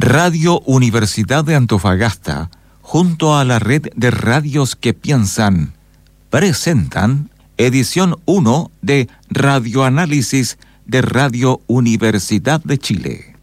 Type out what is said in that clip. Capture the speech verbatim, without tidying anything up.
Radio Universidad de Antofagasta, junto a la red de radios que piensan, presentan edición uno de Radioanálisis de Radio Universidad de Chile.